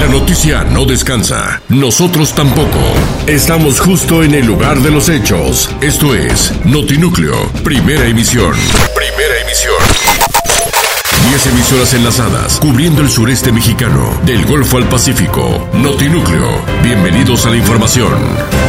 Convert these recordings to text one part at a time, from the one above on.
noticia no descansa. Nosotros tampoco. Estamos justo en el lugar de los hechos. Esto es Notinúcleo, primera emisión. Primera emisión. 10 emisoras enlazadas, cubriendo el sureste mexicano, del Golfo al Pacífico. Notinúcleo, bienvenidos a la información.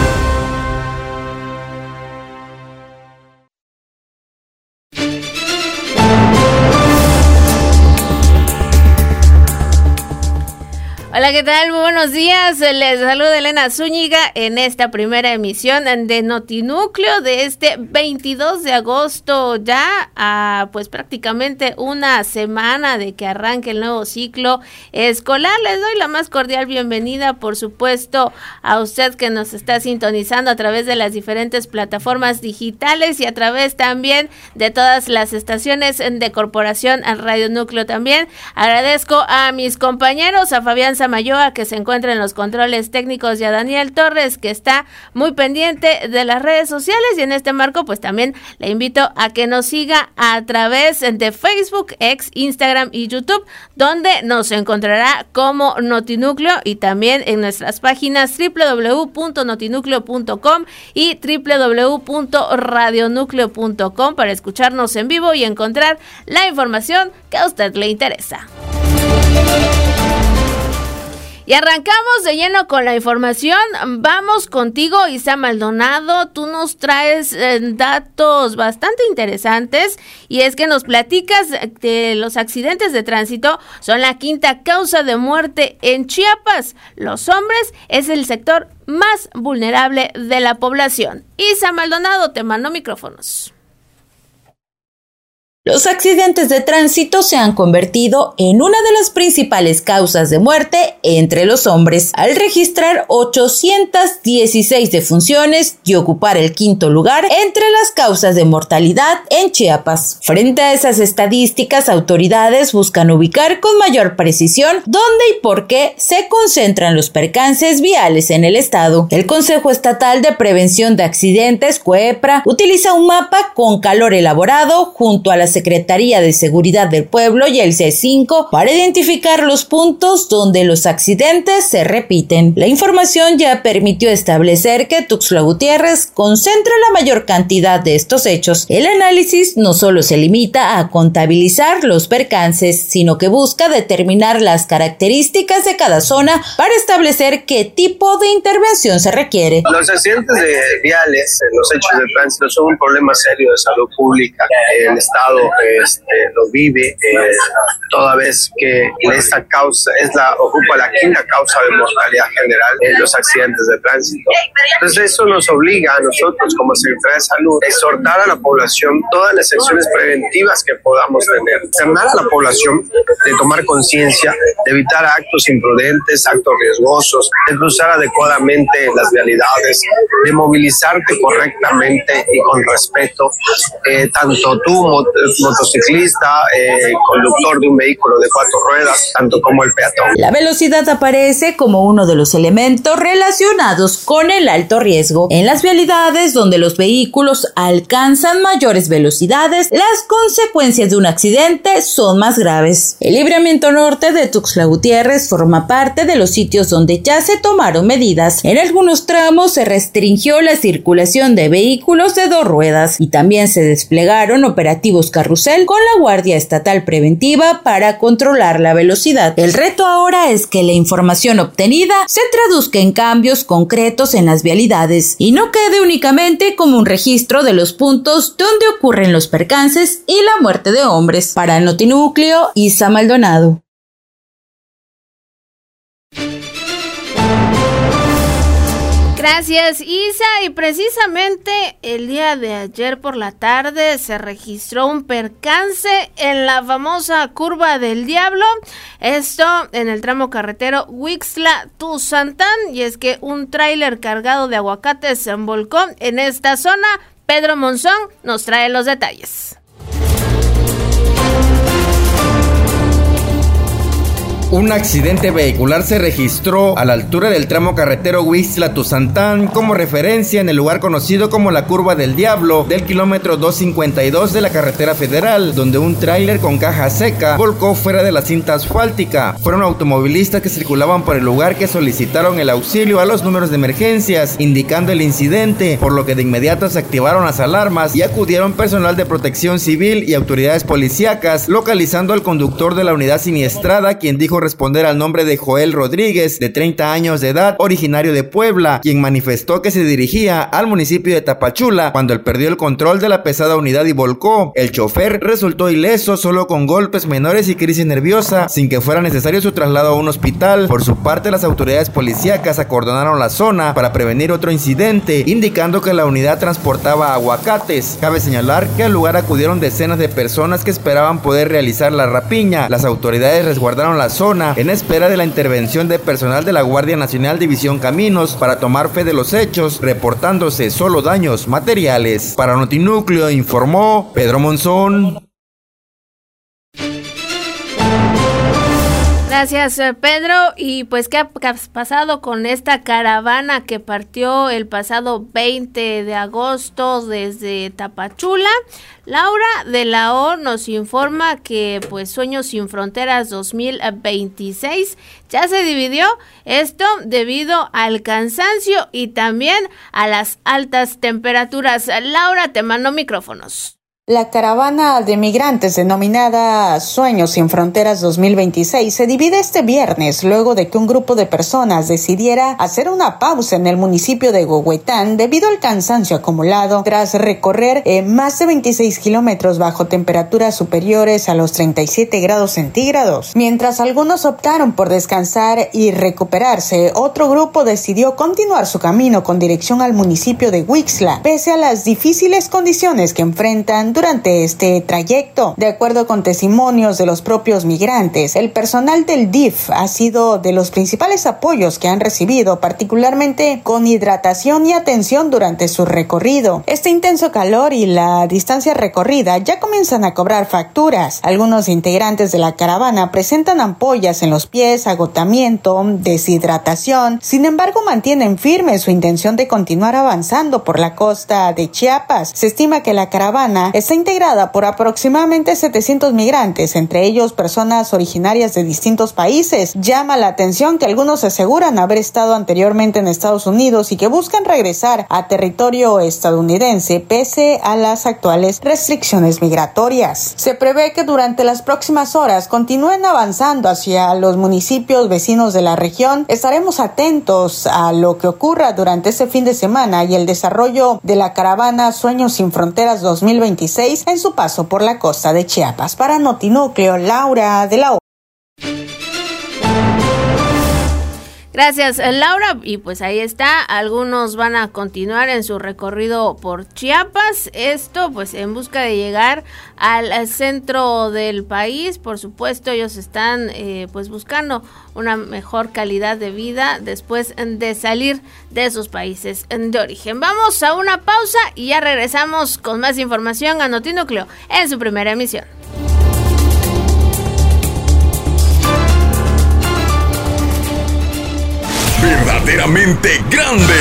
Hola, ¿qué tal? Muy buenos días. Les saluda Elena Zúñiga en esta primera emisión de Notinúcleo de este 22 de agosto, ya pues prácticamente una semana de que arranque el nuevo ciclo escolar. Les doy la más cordial bienvenida, por supuesto, a usted que nos está sintonizando a través de las diferentes plataformas digitales y a través también de todas las estaciones de Corporación Radio Núcleo también. Agradezco a mis compañeros, a Fabián Samayoa, que se encuentra en los controles técnicos, y a Daniel Torres, que está muy pendiente de las redes sociales, y en este marco pues también le invito a que nos siga a través de Facebook, X, Instagram y YouTube, donde nos encontrará como Notinúcleo, y también en nuestras páginas www.notinúcleo.com y www.radionúcleo.com para escucharnos en vivo y encontrar la información que a usted le interesa. Y arrancamos de lleno con la información. Vamos contigo, Isa Maldonado. Tú nos traes datos bastante interesantes, y es que nos platicas que los accidentes de tránsito son la quinta causa de muerte en Chiapas. Los hombres es el sector más vulnerable de la población. Isa Maldonado, te mando micrófonos. Los accidentes de tránsito se han convertido en una de las principales causas de muerte entre los hombres, al registrar 816 defunciones y ocupar el quinto lugar entre las causas de mortalidad en Chiapas. Frente a esas estadísticas, autoridades buscan ubicar con mayor precisión dónde y por qué se concentran los percances viales en el estado. El Consejo Estatal de Prevención de Accidentes, COEPRA, utiliza un mapa con calor elaborado junto a la Secretaría de Seguridad del Pueblo y el C5 para identificar los puntos donde los accidentes se repiten. La información ya permitió establecer que Tuxtla Gutiérrez concentra la mayor cantidad de estos hechos. El análisis no solo se limita a contabilizar los percances, sino que busca determinar las características de cada zona para establecer qué tipo de intervención se requiere. Los accidentes viales, los hechos de tránsito, son un problema serio de salud pública. El Estado lo vive, toda vez que esta causa ocupa la quinta causa de mortalidad general en los accidentes de tránsito. Entonces eso nos obliga a nosotros como Secretaría de Salud a exhortar a la población todas las acciones preventivas que podamos tener, externar a la población de tomar conciencia, de evitar actos imprudentes, actos riesgosos, de cruzar adecuadamente las vialidades, de movilizarte correctamente y con respeto, tanto tú, motociclista, conductor de un vehículo de 4 ruedas, tanto como el peatón. La velocidad aparece como uno de los elementos relacionados con el alto riesgo. En las vialidades donde los vehículos alcanzan mayores velocidades, las consecuencias de un accidente son más graves. El libramiento norte de Tuxtla Gutiérrez forma parte de los sitios donde ya se tomaron medidas. En algunos tramos se restringió la circulación de vehículos de 2 ruedas y también se desplegaron operativos carrusel con la Guardia Estatal Preventiva para controlar la velocidad. El reto ahora es que la información obtenida se traduzca en cambios concretos en las vialidades y no quede únicamente como un registro de los puntos donde ocurren los percances y la muerte de hombres. Para Notinúcleo, Isa Maldonado. Gracias, Isa. Y precisamente el día de ayer por la tarde se registró un percance en la famosa Curva del Diablo, esto en el tramo carretero Huixtla-Tuzantán, y es que un tráiler cargado de aguacates se volcó en esta zona. Pedro Monzón nos trae los detalles. Un accidente vehicular se registró a la altura del tramo carretero Huixtla-Tuzantán, como referencia en el lugar conocido como la Curva del Diablo del kilómetro 252 de la carretera federal, donde un tráiler con caja seca volcó fuera de la cinta asfáltica. Fueron automovilistas que circulaban por el lugar que solicitaron el auxilio a los números de emergencias, indicando el incidente, por lo que de inmediato se activaron las alarmas y acudieron personal de protección civil y autoridades policíacas, localizando al conductor de la unidad siniestrada, quien dijo responder al nombre de Joel Rodríguez, de 30 años de edad, originario de Puebla, quien manifestó que se dirigía al municipio de Tapachula cuando él perdió el control de la pesada unidad y volcó. El chofer resultó ileso, solo con golpes menores y crisis nerviosa, sin que fuera necesario su traslado a un hospital. Por su parte, las autoridades policíacas acordonaron la zona para prevenir otro incidente, indicando que la unidad transportaba aguacates. Cabe señalar que al lugar acudieron decenas de personas que esperaban poder realizar la rapiña. Las autoridades resguardaron la zona en espera de la intervención de personal de la Guardia Nacional División Caminos para tomar fe de los hechos, reportándose solo daños materiales. Para Notinúcleo informó Pedro Monzón. Gracias, Pedro. Y pues, ¿qué ha pasado con esta caravana que partió el pasado 20 de agosto desde Tapachula? Laura de la O nos informa que pues Sueños Sin Fronteras 2026 ya se dividió, esto debido al cansancio y también a las altas temperaturas. Laura, te mando micrófonos. La caravana de migrantes denominada Sueños Sin Fronteras 2026 se divide este viernes luego de que un grupo de personas decidiera hacer una pausa en el municipio de Huehuetán debido al cansancio acumulado tras recorrer más de 26 kilómetros bajo temperaturas superiores a los 37 grados centígrados. Mientras algunos optaron por descansar y recuperarse, otro grupo decidió continuar su camino con dirección al municipio de Huixtla, pese a las difíciles condiciones que enfrentan durante este trayecto. De acuerdo con testimonios de los propios migrantes, el personal del DIF ha sido de los principales apoyos que han recibido, particularmente con hidratación y atención durante su recorrido. Este intenso calor y la distancia recorrida ya comienzan a cobrar facturas. Algunos integrantes de la caravana presentan ampollas en los pies, agotamiento, deshidratación. Sin embargo, mantienen firme su intención de continuar avanzando por la costa de Chiapas. Se estima que la caravana está integrada por aproximadamente 700 migrantes, entre ellos personas originarias de distintos países. Llama la atención que algunos aseguran haber estado anteriormente en Estados Unidos y que buscan regresar a territorio estadounidense pese a las actuales restricciones migratorias. Se prevé que durante las próximas horas continúen avanzando hacia los municipios vecinos de la región. Estaremos atentos a lo que ocurra durante este fin de semana y el desarrollo de la caravana Sueños Sin Fronteras 2026 en su paso por la costa de Chiapas. Para Notinúcleo, Laura de la O. Gracias, Laura. Y pues ahí está, algunos van a continuar en su recorrido por Chiapas, esto pues en busca de llegar al centro del país. Por supuesto, ellos están pues buscando una mejor calidad de vida después de salir de sus países de origen. Vamos a una pausa y ya regresamos con más información a Notinúcleo en su primera emisión. Verdaderamente grande.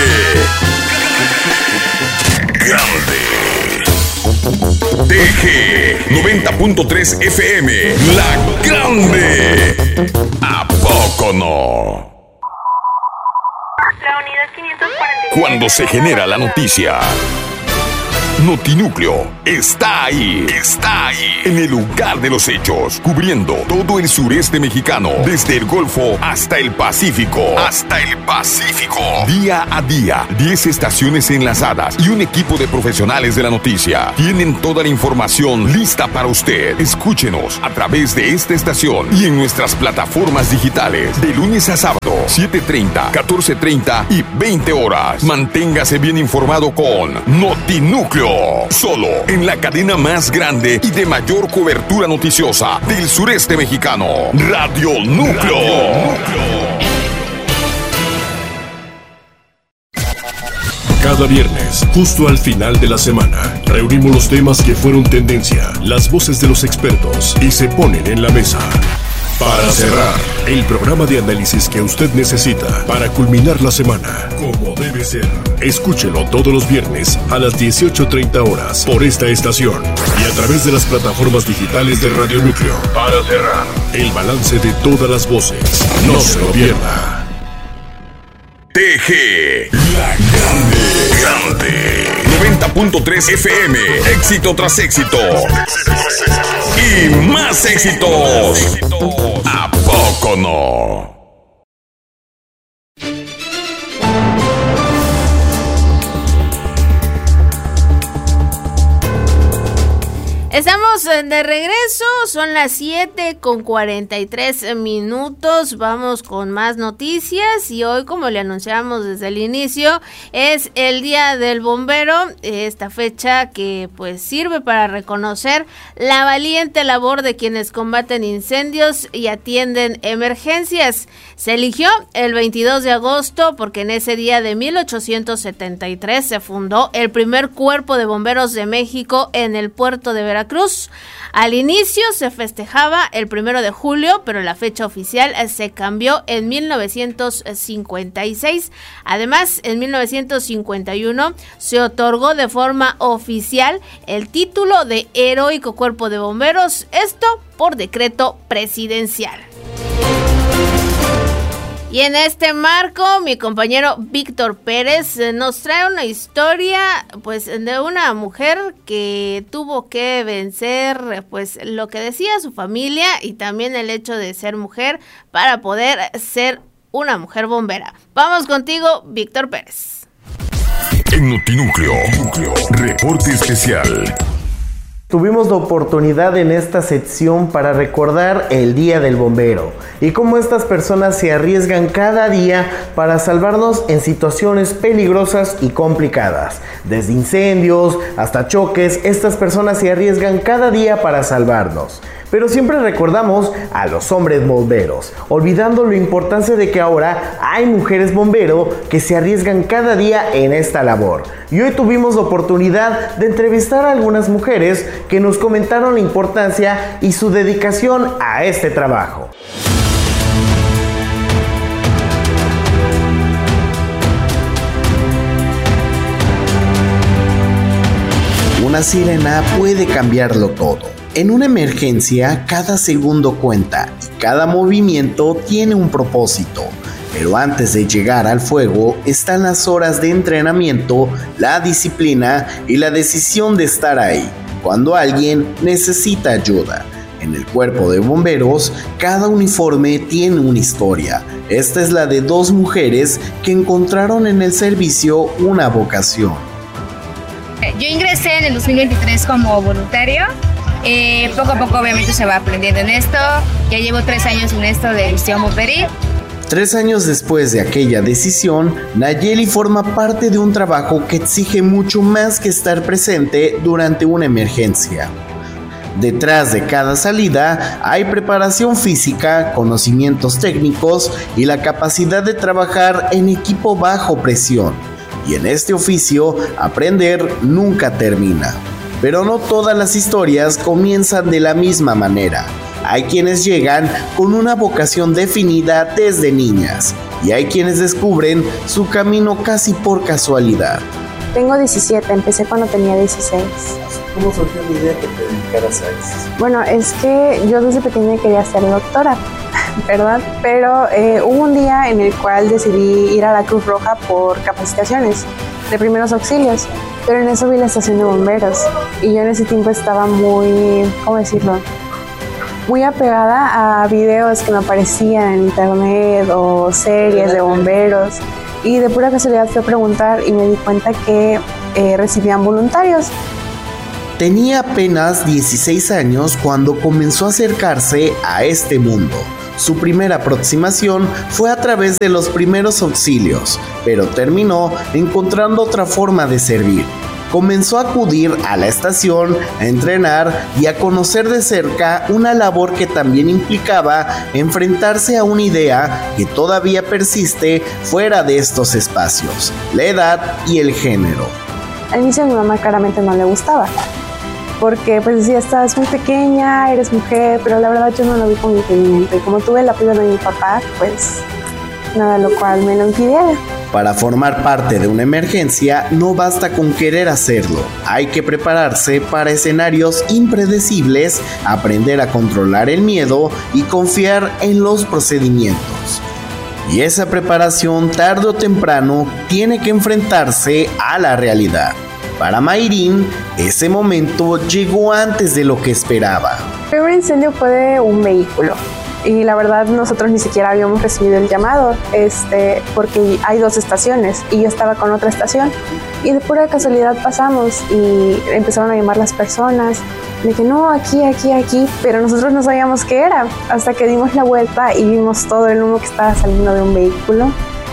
TG 90.3 FM, La Grande. ¿A poco no? La unidad 540. Cuando se genera la noticia, Notinúcleo está ahí. En el lugar de los hechos, cubriendo todo el sureste mexicano, desde el Golfo hasta el Pacífico. Día a día, 10 estaciones enlazadas y un equipo de profesionales de la noticia. Tienen toda la información lista para usted. Escúchenos a través de esta estación y en nuestras plataformas digitales, de lunes a sábado, 7:30, 14:30 y 20 horas. Manténgase bien informado con Notinúcleo. Solo en la cadena más grande y de mayor cobertura noticiosa del sureste mexicano, Radio Núcleo. Cada viernes, justo al final de la semana, reunimos los temas que fueron tendencia, las voces de los expertos y se ponen en la mesa. Para cerrar el programa de análisis que usted necesita para culminar la semana como debe ser. Escúchelo todos los viernes a las 18:30 horas por esta estación y a través de las plataformas digitales de Radio Núcleo. Para cerrar, el balance de todas las voces. No se lo pierda. TG, la grande. 90.3 FM, éxito tras éxito. Y más éxitos. ¿A poco no? Estamos de regreso, son las 7:43. Vamos con más noticias y hoy, como le anunciamos desde el inicio, es el Día del Bombero, esta fecha que pues sirve para reconocer la valiente labor de quienes combaten incendios y atienden emergencias. Se eligió el 22 de agosto porque en ese día de 1873 se fundó el primer cuerpo de bomberos de México en el puerto de Veracruz. Al inicio se festejaba el 1 de julio, pero la fecha oficial se cambió en 1956. Además, en 1951 se otorgó de forma oficial el título de Heroico Cuerpo de Bomberos, esto por decreto presidencial. Y en este marco, mi compañero Víctor Pérez nos trae una historia pues de una mujer que tuvo que vencer pues lo que decía su familia y también el hecho de ser mujer para poder ser una mujer bombera. Vamos contigo, Víctor Pérez. En Notinúcleo, reporte especial. Tuvimos la oportunidad en esta sección para recordar el Día del Bombero y cómo estas personas se arriesgan cada día para salvarnos en situaciones peligrosas y complicadas. Desde incendios hasta choques, estas personas se arriesgan cada día para salvarnos. Pero siempre recordamos a los hombres bomberos, olvidando la importancia de que ahora hay mujeres bombero que se arriesgan cada día en esta labor. Y hoy tuvimos la oportunidad de entrevistar a algunas mujeres que nos comentaron la importancia y su dedicación a este trabajo. Una sirena puede cambiarlo todo. En una emergencia, cada segundo cuenta y cada movimiento tiene un propósito. Pero antes de llegar al fuego están las horas de entrenamiento, la disciplina y la decisión de estar ahí cuando alguien necesita ayuda. En el cuerpo de bomberos, cada uniforme tiene una historia. Esta es la de dos mujeres que encontraron en el servicio una vocación. Yo ingresé en el 2023 como voluntario. Poco a poco obviamente se va aprendiendo en esto. Ya llevo 3 años en esto de visión bomberil. 3 años después de aquella decisión, Nayeli forma parte de un trabajo que exige mucho más que estar presente durante una emergencia. Detrás de cada salida hay preparación física, conocimientos técnicos y la capacidad de trabajar en equipo bajo presión. Y en este oficio, aprender nunca termina. Pero no todas las historias comienzan de la misma manera. Hay quienes llegan con una vocación definida desde niñas y hay quienes descubren su camino casi por casualidad. Tengo 17, empecé cuando tenía 16. ¿Cómo surgió la idea que te dedicaras a eso? Bueno, es que yo desde pequeña quería ser doctora, ¿verdad? Pero hubo un día en el cual decidí ir a la Cruz Roja por capacitaciones de primeros auxilios, pero en eso vi la estación de bomberos y yo en ese tiempo estaba muy, ¿cómo decirlo?, muy apegada a videos que me aparecían en internet o series de bomberos y de pura casualidad fui a preguntar y me di cuenta que recibían voluntarios. Tenía apenas 16 años cuando comenzó a acercarse a este mundo. Su primera aproximación fue a través de los primeros auxilios, pero terminó encontrando otra forma de servir. Comenzó a acudir a la estación, a entrenar y a conocer de cerca una labor que también implicaba enfrentarse a una idea que todavía persiste fuera de estos espacios, la edad y el género. Al inicio a mi mamá claramente no le gustaba. porque pues decía, estás muy pequeña, eres mujer, pero la verdad yo no lo vi como impedimento. Y como tuve el apoyo de mi papá, pues nada lo cual me lo impidiera. Para formar parte de una emergencia no basta con querer hacerlo, hay que prepararse para escenarios impredecibles, aprender a controlar el miedo y confiar en los procedimientos. Y esa preparación tarde o temprano tiene que enfrentarse a la realidad. Para Mayrin, ese momento llegó antes de lo que esperaba. El primer incendio fue de un vehículo. Y la verdad nosotros ni siquiera habíamos recibido el llamado, porque hay 2 estaciones y yo estaba con otra estación. Y de pura casualidad pasamos y empezaron a llamar las personas. De que no, aquí, pero nosotros no sabíamos qué era. Hasta que dimos la vuelta y vimos todo el humo que estaba saliendo de un vehículo.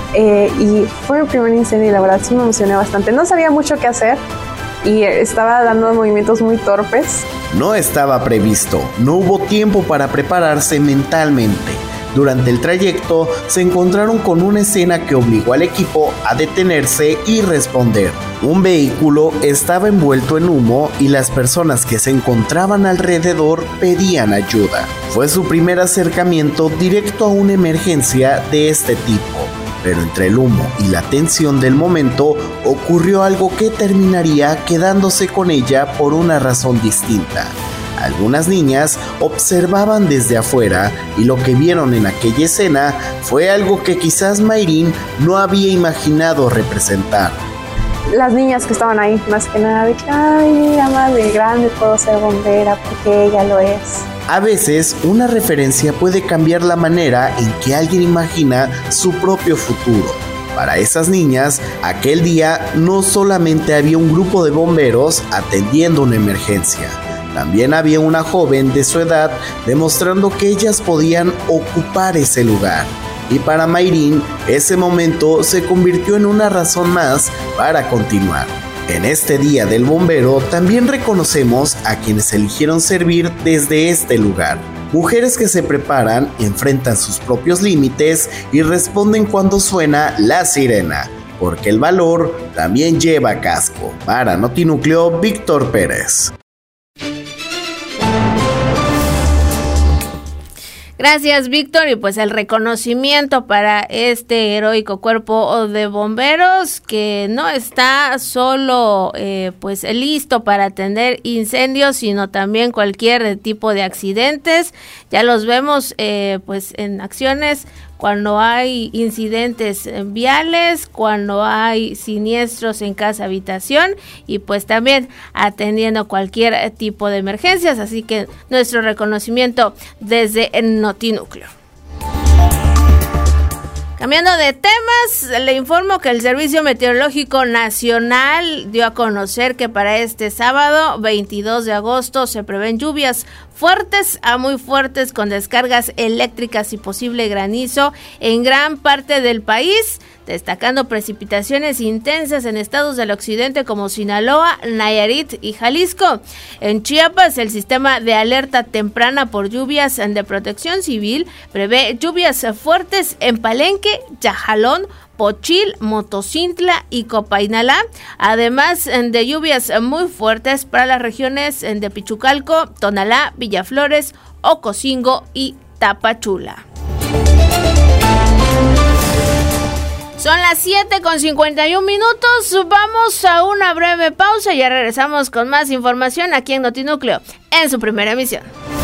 Y fue mi primer incendio y la verdad sí me emocioné bastante. No sabía mucho qué hacer y estaba dando movimientos muy torpes. No estaba previsto, no hubo tiempo para prepararse mentalmente. Durante el trayecto se encontraron con una escena que obligó al equipo a detenerse y responder. Un vehículo estaba envuelto en humo y las personas que se encontraban alrededor pedían ayuda. Fue su primer acercamiento directo a una emergencia de este tipo. Pero entre el humo y la tensión del momento ocurrió algo que terminaría quedándose con ella por una razón distinta. Algunas niñas observaban desde afuera y lo que vieron en aquella escena fue algo que quizás Mayrin no había imaginado representar. Las niñas que estaban ahí, más que nada, de que, ay, mira, más de grande puedo ser bombera porque ella lo es. A veces, una referencia puede cambiar la manera en que alguien imagina su propio futuro. Para esas niñas, aquel día no solamente había un grupo de bomberos atendiendo una emergencia, también había una joven de su edad demostrando que ellas podían ocupar ese lugar. Y para Mayrin, ese momento se convirtió en una razón más para continuar. En este Día del Bombero también reconocemos a quienes eligieron servir desde este lugar. Mujeres que se preparan, enfrentan sus propios límites y responden cuando suena la sirena, porque el valor también lleva casco. Para Notinúcleo, Víctor Pérez. Gracias, Víctor, y pues el reconocimiento para este heroico cuerpo de bomberos que no está solo pues listo para atender incendios, sino también cualquier tipo de accidentes. Ya los vemos pues en acciones cuando hay incidentes viales, cuando hay siniestros en casa habitación y pues también atendiendo cualquier tipo de emergencias, así que nuestro reconocimiento desde el Notinúcleo. Cambiando de temas, le informo que el Servicio Meteorológico Nacional dio a conocer que para este sábado, 22 de agosto, se prevén lluvias fuertes a muy fuertes con descargas eléctricas y posible granizo en gran parte del país, destacando precipitaciones intensas en estados del occidente como Sinaloa, Nayarit y Jalisco. En Chiapas, el sistema de alerta temprana por lluvias de Protección Civil prevé lluvias fuertes en Palenque, Yajalón, Pochil, Motocintla y Copainalá, además de lluvias muy fuertes para las regiones de Pichucalco, Tonalá, Villaflores, Ocosingo y Tapachula. Son las 7:51 minutos, vamos a una breve pausa y ya regresamos con más información aquí en Notinúcleo, en su primera emisión.